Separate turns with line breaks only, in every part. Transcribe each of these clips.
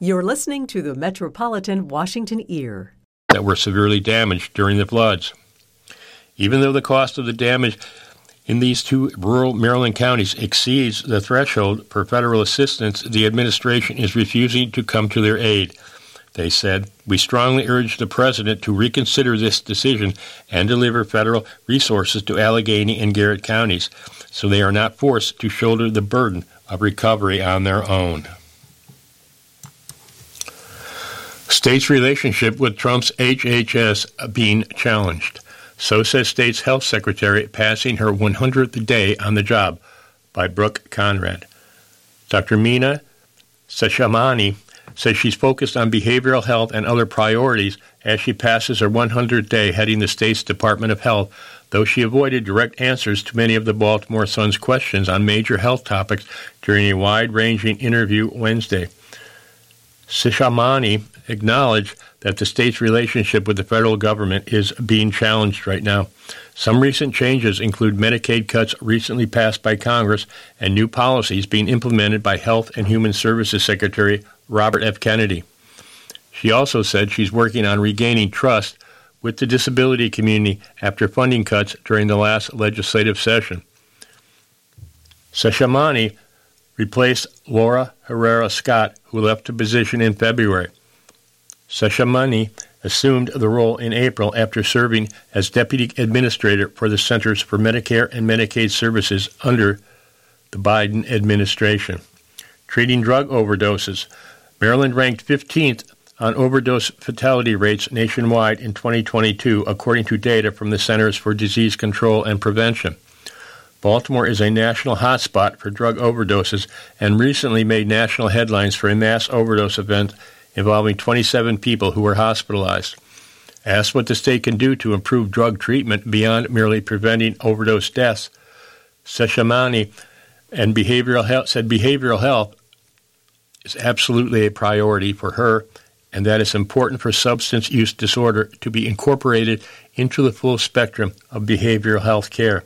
You're listening to the Metropolitan Washington Ear.
That were severely damaged during the floods. Even though the cost of the damage in these two rural Maryland counties exceeds the threshold for federal assistance, the administration is refusing to come to their aid. They said, "We strongly urge the President to reconsider this decision and deliver federal resources to Allegheny and Garrett counties so they are not forced to shoulder the burden of recovery on their own." State's relationship with Trump's HHS being challenged. So says State's Health Secretary passing her 100th day on the job, by Brooke Conrad. Dr. Meena Seshamani says she's focused on behavioral health and other priorities as she passes her 100th day heading the state's Department of Health, though she avoided direct answers to many of the Baltimore Sun's questions on major health topics during a wide-ranging interview Wednesday. Seshamani acknowledged that the state's relationship with the federal government is being challenged right now. Some recent changes include Medicaid cuts recently passed by Congress and new policies being implemented by Health and Human Services Secretary Robert F. Kennedy. She also said she's working on regaining trust with the disability community after funding cuts during the last legislative session. Seshamani replaced Laura Herrera Scott, who left the position in February. Seshamani assumed the role in April after serving as Deputy Administrator for the Centers for Medicare and Medicaid Services under the Biden administration. Treating drug overdoses. Maryland ranked 15th on overdose fatality rates nationwide in 2022, according to data from the Centers for Disease Control and Prevention. Baltimore is a national hotspot for drug overdoses and recently made national headlines for a mass overdose event involving 27 people who were hospitalized. Asked what the state can do to improve drug treatment beyond merely preventing overdose deaths, Seshamani and said behavioral health is absolutely a priority for her, and that it's important for substance use disorder to be incorporated into the full spectrum of behavioral health care.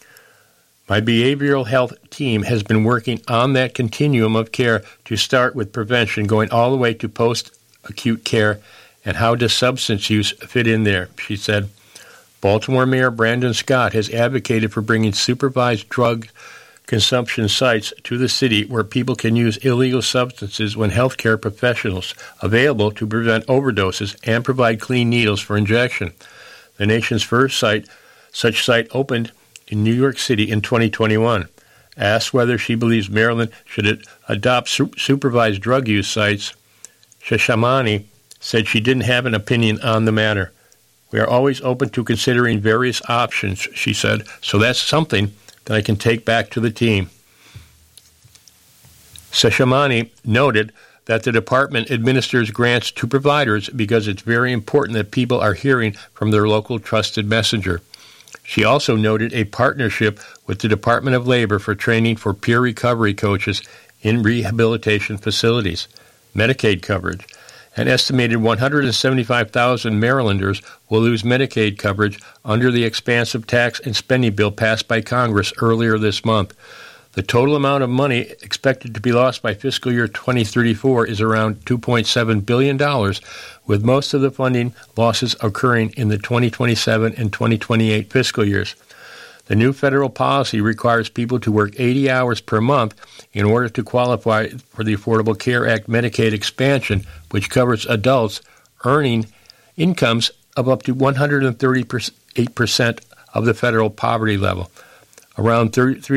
My behavioral health team has been working on that continuum of care to start with prevention, going all the way to post-acute care, and how does substance use fit in there, she said. Baltimore Mayor Brandon Scott has advocated for bringing supervised drug consumption sites to the city where people can use illegal substances when healthcare professionals available to prevent overdoses and provide clean needles for injection. The nation's first such site opened in New York City in 2021. Asked whether she believes Maryland should adopt supervised drug use sites, Seshamani said she didn't have an opinion on the matter. We are always open to considering various options, she said, so that's something that I can take back to the team. Seshamani noted that the department administers grants to providers because it's very important that people are hearing from their local trusted messenger. She also noted a partnership with the Department of Labor for training for peer recovery coaches in rehabilitation facilities, Medicaid coverage. An estimated 175,000 Marylanders will lose Medicaid coverage under the expansive tax and spending bill passed by Congress earlier this month. The total amount of money expected to be lost by fiscal year 2034 is around $2.7 billion, with most of the funding losses occurring in the 2027 and 2028 fiscal years. The new federal policy requires people to work 80 hours per month in order to qualify for the Affordable Care Act Medicaid expansion, which covers adults earning incomes of up to 138% of the federal poverty level. Around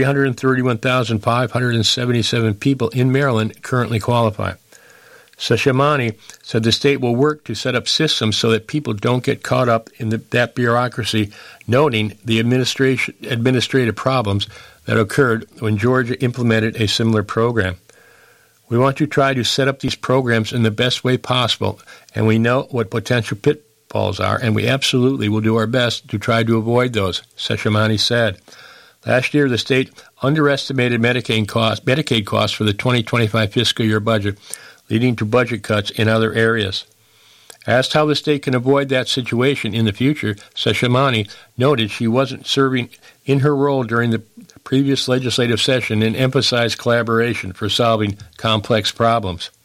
331,577 people in Maryland currently qualify. Seshamani said the state will work to set up systems so that people don't get caught up in that bureaucracy, noting the administrative problems that occurred when Georgia implemented a similar program. We want to try to set up these programs in the best way possible, and we know what potential pitfalls are, and we absolutely will do our best to try to avoid those, Seshamani said. Last year, the state underestimated Medicaid costs for the 2025 fiscal year budget, leading to budget cuts in other areas. Asked how the state can avoid that situation in the future, Seshamani noted she wasn't serving in her role during the previous legislative session and emphasized collaboration for solving complex problems.